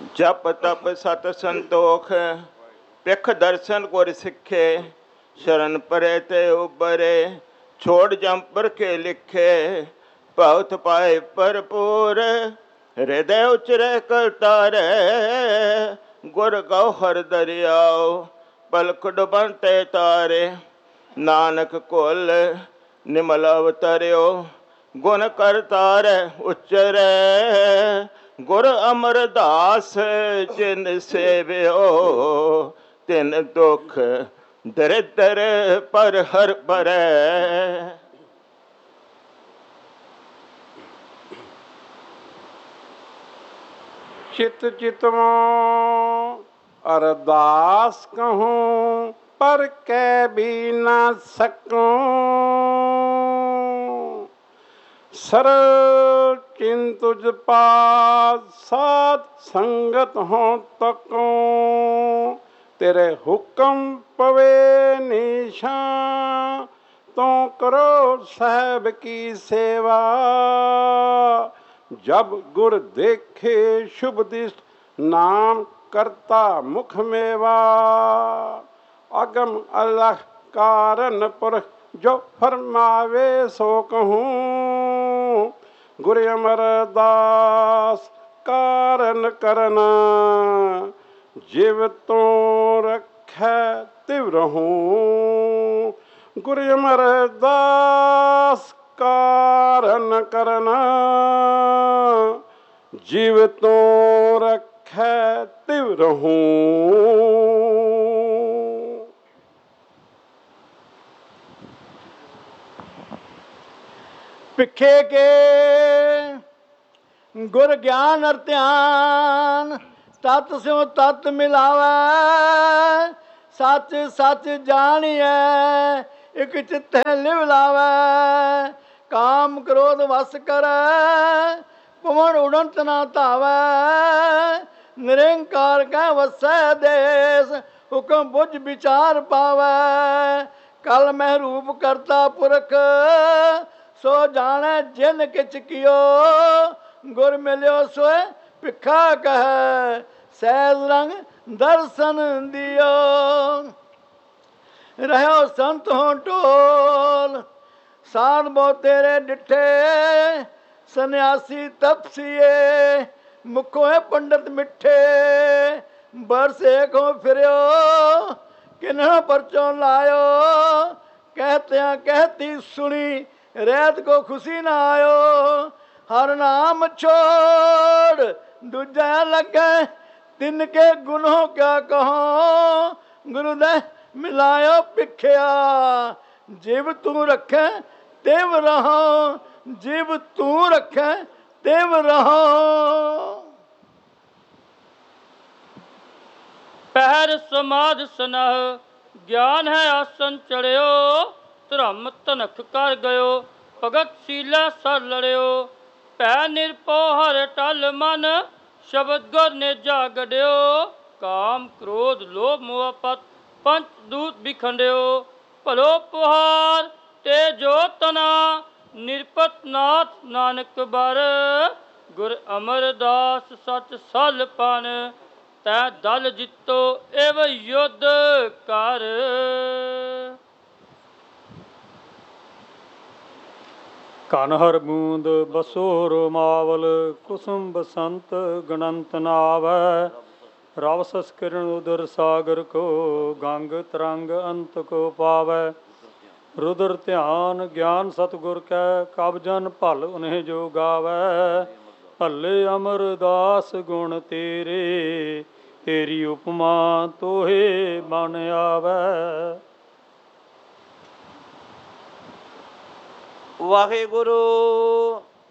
जप तप सत संतोख, पिख दर्शन गुर सिखे। शरण परे ते उबरे, छोड़ जंपर के लिखे। भगत पाए भरपूर, हृदय उचरे कर तारे। गुर गौहर दरियाओ, पलक डुबंते तारे। नानक कुल निमल अवतरियो, गुण करतार उच्चरे। गुर अमरदास जिन सेवियो, तिन दुख दरिद्र पर हर परै। चित चितवों अरदास कहूँ, पर कह भी ना सकूं। सरल चिंतुज पास साथ संगत हो तको। तेरे हुक्म पवे निशान, तो करो साहब की सेवा। जब गुर देखे शुभ दिष्ट, नाम करता मुख मेवा। अगम अलख कारण पुरख, जो फरमावे सो कहूँ। गुरु अमरदास कारण करना, जीव तो रखै तिव रहूं। गुरु अमरदास कारण करना, जीव तो रखै तिव रहूं। पिखे के गुर ज्ञान अर ध्यान, तत् स्यो तत् मिलावै। सच सच जानिए, एक चित्त लिव लावै। काम क्रोध वस करै, पवन उड़ंत ना धावै। निरंकार कै वसै देस, हुक्म बुझ विचार पावै। कल मह रूप करता पुरख, सो जाने जिन किच कियो। गुर मिलियो सोए भिखा कहे, सहज रंग दर्शन दियो। रहो संत हो टोल, साध बो तेरे डिठे। सन्यासी तपसीए, मुखों है पंडित मिठे। बरस एक हो फिरियो, किन्हों परचों लायो। कहत्या कहती सुनी, रैत को खुशी ना आयो। हर नाम छोड़ दूजा लगे, तिनके गुनों क्या कहो। गुरुदेव मिलायो पिखिया, जीव तू रखे तेव रहो। जीव तू रखे तेव रहो। पैर समाध सनह, ज्ञान है आसन चढ़ियो। धर्म तनख कर गयो, भगत सीला सर लड़ियो। पै निरपो हर टल मन, शब्द गुर ने जागड़ियो। काम क्रोध लोभ मोह पत, पंच दूत बिखंडियो। भलो पुहार तेजो तना, निरपत नाथ नानक बर। गुर अमरदास सच सल पन, तै दल जितो एव युद्ध कर। कन हर बूंद बसोर मावल, कुसुम बसंत गणंत नावै। रव संस्करण उदर सागर को, गंग तरंग अंत को पावै। रुद्र ध्यान ज्ञान सतगुर कै, कब जन भल उन्हें जो गावै। भले अमरदास गुण तेरे, तेरी उपमा तोहे बन आवै। वाहिगुरु